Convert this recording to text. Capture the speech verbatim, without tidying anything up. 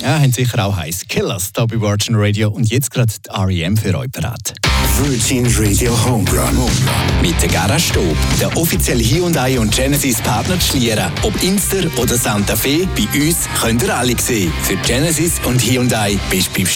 Ja, haben sicher auch heiß. Killers, da bei Virgin Radio. Und jetzt gerade die R E M für euch bereit. Virgin Radio Homerun. Mit der Garage Stob, der offizielle Hyundai und Genesis Partner zu Schlieren. Ob Inster oder Santa Fe, bei uns könnt ihr alle sehen. Für Genesis und Hyundai bist du beim